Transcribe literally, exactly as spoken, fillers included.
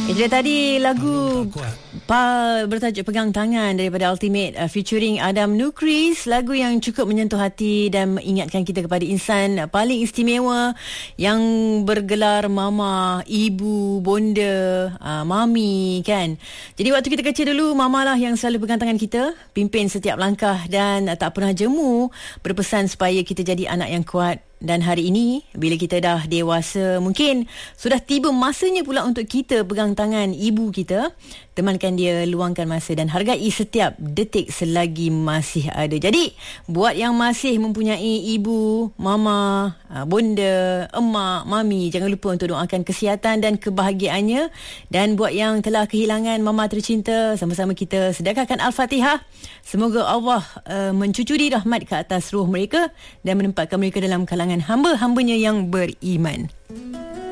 Itu tadi lagu pa, bertajuk Pegang Tangan daripada Ultimate uh, featuring Adam Nukris. Lagu yang cukup menyentuh hati dan mengingatkan kita kepada insan uh, paling istimewa yang bergelar mama, ibu, bonda, uh, mami kan. Jadi waktu kita kecil dulu, mama lah yang selalu pegang tangan kita, pimpin setiap langkah dan uh, tak pernah jemu berpesan supaya kita jadi anak yang kuat. Dan hari ini, bila kita dah dewasa, mungkin sudah tiba masanya pula untuk kita pegang tangan ibu kita, temankan dia, luangkan masa dan hargai setiap detik selagi masih ada. Jadi, buat yang masih mempunyai ibu, mama, bonda, emak, mami, jangan lupa untuk doakan kesihatan dan kebahagiaannya. Dan buat yang telah kehilangan mama tercinta, sama-sama kita sedekahkan Al-Fatihah. Semoga Allah uh, mencucuri rahmat ke atas ruh mereka dan menempatkan mereka dalam kalangan hamba-hambanya yang beriman.